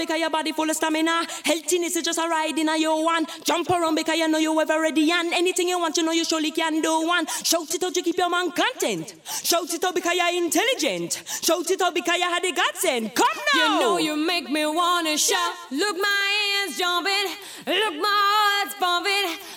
because your body full of stamina. Healthiness is just a ride in a your one. Jump around because you know you ever ready. And anything you want, you know you surely can do one. Shout it out to keep your man content. Shout it out because you're intelligent. Shout it out because you had a godsend. Come now. You know you make me wanna shout. Look, my hands jumping. Look, my heart's pumping.